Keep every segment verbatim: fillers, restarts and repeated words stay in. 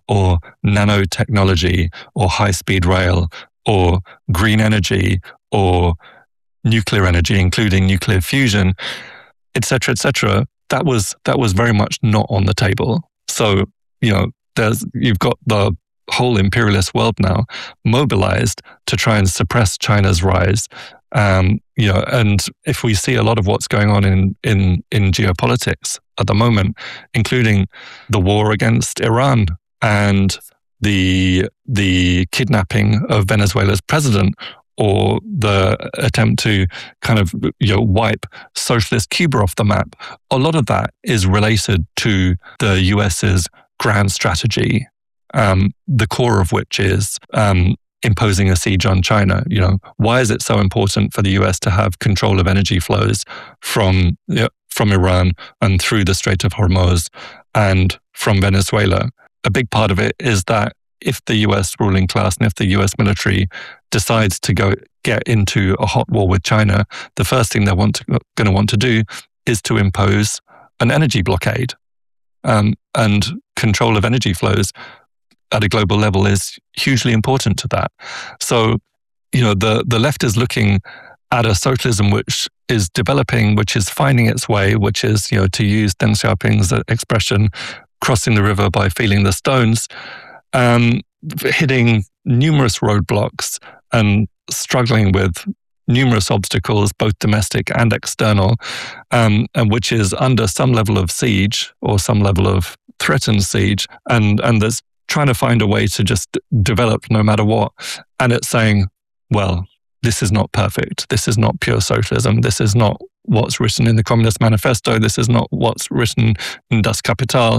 or nanotechnology or high-speed rail or green energy or nuclear energy, including nuclear fusion, et cetera, et cetera, that was that was very much not on the table. So, you know, there's you've got the whole imperialist world now mobilized to try and suppress China's rise. Um, you know, and if we see a lot of what's going on in, in, in geopolitics at the moment, including the war against Iran and the the kidnapping of Venezuela's president, or the attempt to kind of, you know, wipe socialist Cuba off the map, a lot of that is related to the US's grand strategy, um, the core of which is um, imposing a siege on China. You know, why is it so important for the U S to have control of energy flows from you know, from Iran and through the Strait of Hormuz and from Venezuela? A big part of it is that if the U S ruling class and if the U S military decides to go get into a hot war with China, the first thing they're want to, going to want to do is to impose an energy blockade. Um, and control of energy flows at a global level is hugely important to that. So, you know, the, the left is looking at a socialism which is developing, which is finding its way, which is, you know, to use Deng Xiaoping's expression, crossing the river by feeling the stones, um, hitting numerous roadblocks and struggling with numerous obstacles, both domestic and external, um, and which is under some level of siege or some level of threatened siege, and and that's trying to find a way to just develop no matter what. And it's saying, well, this is not perfect. This is not pure socialism. This is not what's written in the Communist Manifesto. This is not what's written in Das Kapital.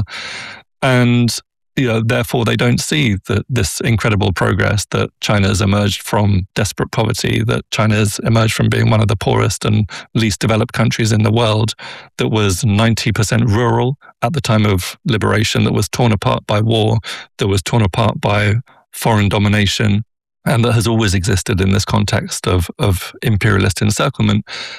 And you know, therefore, they don't see that this incredible progress, that China has emerged from desperate poverty, that China has emerged from being one of the poorest and least developed countries in the world, that was ninety percent rural at the time of liberation, that was torn apart by war, that was torn apart by foreign domination, and that has always existed in this context of, of imperialist encirclement.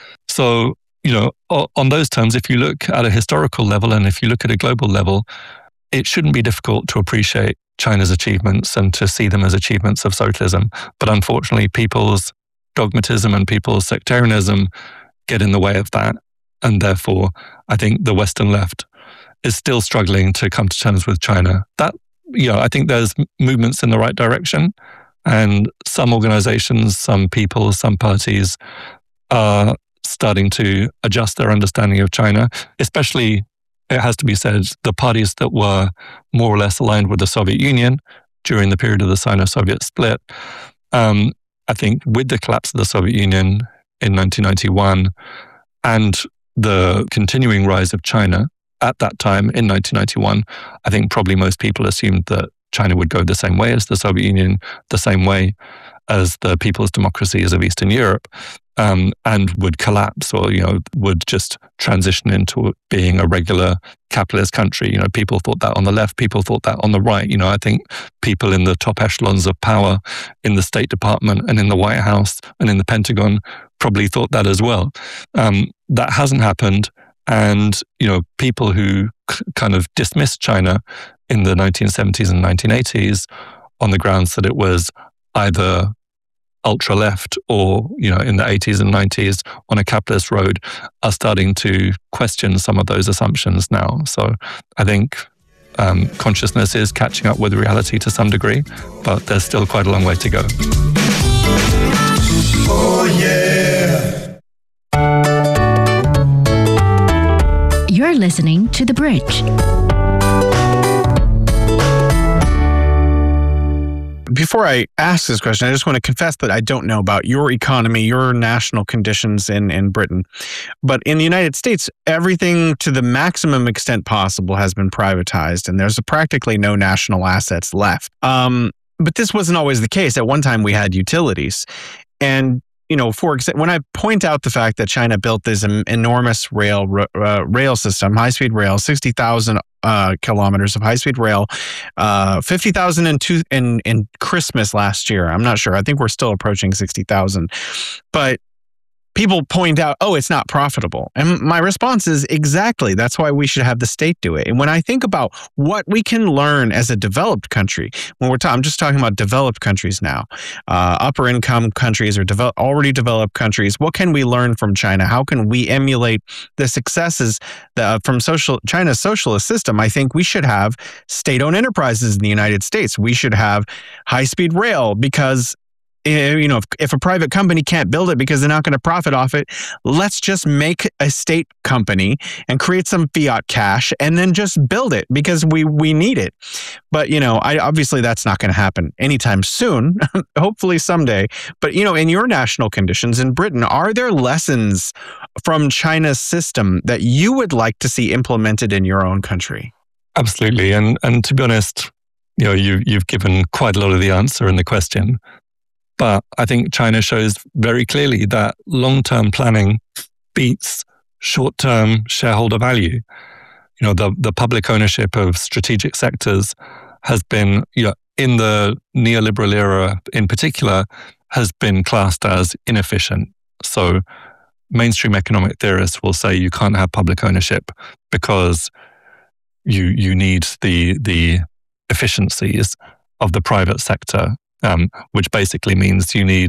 So, you know, on those terms, if you look at a historical level and if you look at a global level, it shouldn't be difficult to appreciate China's achievements and to see them as achievements of socialism. But unfortunately, people's dogmatism and people's sectarianism get in the way of that. And therefore, I think the Western left is still struggling to come to terms with China. That, you know, I think there's movements in the right direction. And some organizations, some people, some parties are starting to adjust their understanding of China, especially, it has to be said, the parties that were more or less aligned with the Soviet Union during the period of the Sino-Soviet split. Um, I think with the collapse of the Soviet Union in nineteen ninety-one and the continuing rise of China at that time in nineteen ninety-one, I think probably most people assumed that China would go the same way as the Soviet Union, the same way as the people's democracies of Eastern Europe. Um, and would collapse, or you know, would just transition into being a regular capitalist country. You know, people thought that on the left, people thought that on the right. You know, I think people in the top echelons of power in the State Department and in the White House and in the Pentagon probably thought that as well. Um, that hasn't happened, and you know, people who c- kind of dismissed China in the nineteen seventies and nineteen eighties on the grounds that it was either ultra left or, you know, in the eighties and nineties on a capitalist road are starting to question some of those assumptions now. So I think um, consciousness is catching up with reality to some degree, but there's still quite a long way to go. Oh, yeah. You're listening to The Bridge. Before I ask this question, I just want to confess that I don't know about your economy, your national conditions in, in Britain. But in the United States, everything to the maximum extent possible has been privatized, and there's practically no national assets left. Um, but this wasn't always the case. At one time, we had utilities. And you know, for example, when I point out the fact that China built this enormous rail uh, rail system, high-speed rail, sixty thousand uh, kilometers of high-speed rail, uh, fifty thousand in, two, in in Christmas last year. I'm not sure. I think we're still approaching sixty thousand. But people point out, oh, it's not profitable. And my response is exactly. That's why we should have the state do it. And when I think about what we can learn as a developed country, when we're ta- I'm just talking about developed countries now, uh, upper income countries or develop, already developed countries, what can we learn from China? How can we emulate the successes the, from social China's socialist system? I think we should have state-owned enterprises in the United States. We should have high-speed rail because you know, if, if a private company can't build it because they're not going to profit off it, let's just make a state company and create some fiat cash and then just build it because we we need it. But, you know, I obviously that's not going to happen anytime soon, hopefully someday. But, you know, in your national conditions in Britain, are there lessons from China's system that you would like to see implemented in your own country? Absolutely. And and to be honest, you know, you, you've given quite a lot of the answer in the question. But I think China shows very clearly that long-term planning beats short-term shareholder value. You know, the, the public ownership of strategic sectors has been, you know, in the neoliberal era in particular, has been classed as inefficient. So mainstream economic theorists will say you can't have public ownership because you you need the the efficiencies of the private sector. Um, which basically means you need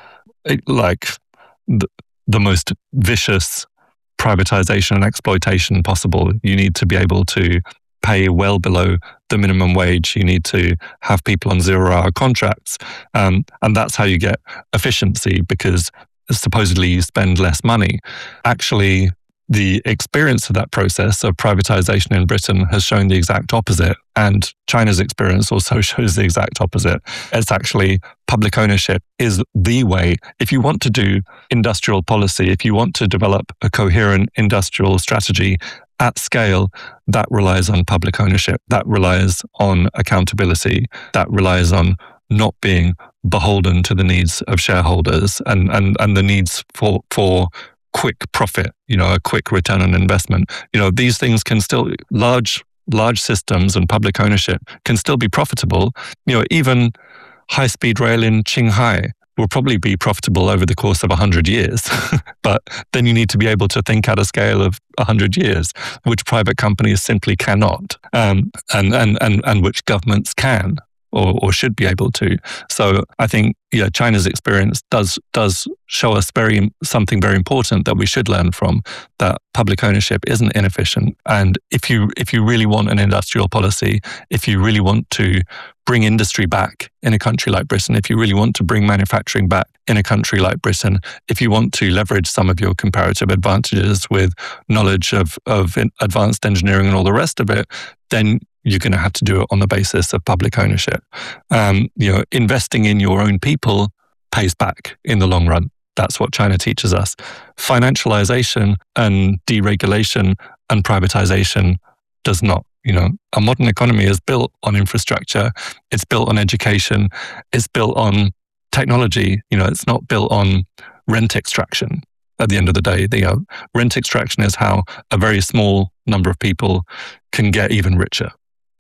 like the, the most vicious privatization and exploitation possible. You need to be able to pay well below the minimum wage. You need to have people on zero-hour contracts. Um, and that's how you get efficiency because supposedly you spend less money. Actually, the experience of that process of privatization in Britain has shown the exact opposite. And China's experience also shows the exact opposite. It's actually public ownership is the way. If you want to do industrial policy, if you want to develop a coherent industrial strategy at scale, that relies on public ownership. That relies on accountability. That relies on not being beholden to the needs of shareholders and, and, and the needs for, for quick profit, you know, a quick return on investment. You know, these things can still, large, large systems and public ownership can still be profitable. You know, even high-speed rail in Qinghai will probably be profitable over the course of one hundred years. But then you need to be able to think at a scale of one hundred years, which private companies simply cannot, um, and, and, and, and which governments can. Or, or should be able to. So I think, yeah, China's experience does does show us very something very important that we should learn from. That public ownership isn't inefficient, and if you if you really want an industrial policy, if you really want to bring industry back in a country like Britain, if you really want to bring manufacturing back in a country like Britain, if you want to leverage some of your comparative advantages with knowledge of of advanced engineering and all the rest of it, then you're going to have to do it on the basis of public ownership. Um, you know, investing in your own people pays back in the long run. That's what China teaches us. Financialization and deregulation and privatization does not. You know, a modern economy is built on infrastructure. It's built on education. It's built on technology. You know, it's not built on rent extraction. At the end of the day, the uh, rent extraction is how a very small number of people can get even richer.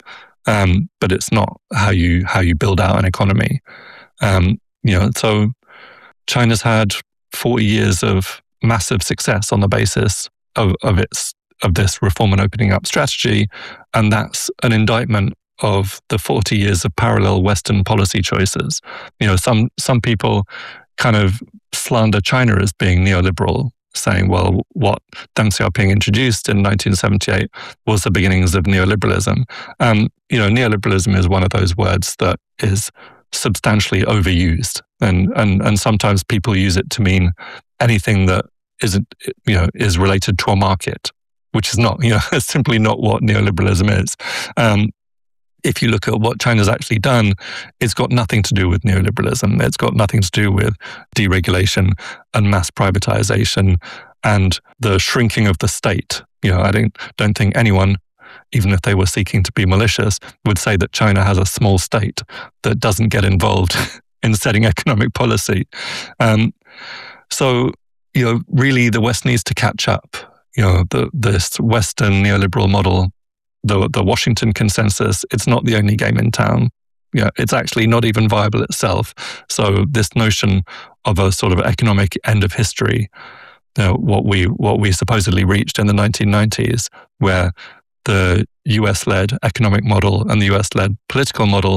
Um, but it's not how you how you build out an economy. Um, you know, so China's had forty years of massive success on the basis of, of its of this reform and opening up strategy, and that's an indictment of the forty years of parallel Western policy choices. You know, some some people kind of slander China as being neoliberal, saying, well, what Deng Xiaoping introduced in nineteen seventy-eight was the beginnings of neoliberalism. Um, you know, neoliberalism is one of those words that is substantially overused, and and and sometimes people use it to mean anything that isn't, you know, is related to a market, which is not, you know, simply not what neoliberalism is. Um, If you look at what China's actually done, it's got nothing to do with neoliberalism. It's got nothing to do with deregulation and mass privatization and the shrinking of the state. You know, I don't, don't think anyone, even if they were seeking to be malicious, would say that China has a small state that doesn't get involved in setting economic policy. Um, so, you know, really the West needs to catch up. You know, the, this Western neoliberal model, The, the Washington consensus, it's not the only game in town. Yeah, it's actually not even viable itself. So this notion of a sort of economic end of history. You know, what we what we supposedly reached in the nineteen nineties, where the U S-led economic model and the U S-led political model